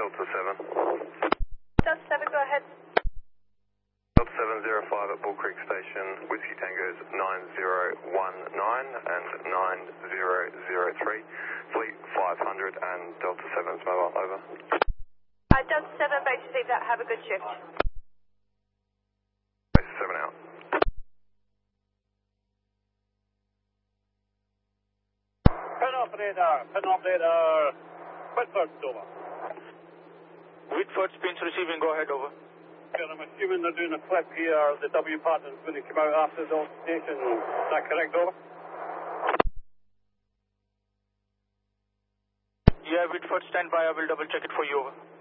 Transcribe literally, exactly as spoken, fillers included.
Delta seven. Delta seven, go ahead. Delta seven zero five at Bull Creek Station, Whiskey Tango's nine zero one nine and nine zero zero three, Fleet five hundred and Delta seven's mobile, over. Uh, Delta seven, base receive that, have a good shift. Base seven out. Pin operator, pin operator, Whitford, over. Whitford, Spins receiving, go ahead, over. I'm assuming they're doing a flip here, the W pattern's going to come out after the station, is that correct, over? Yeah, Whitford, stand by, I will double check it for you, over.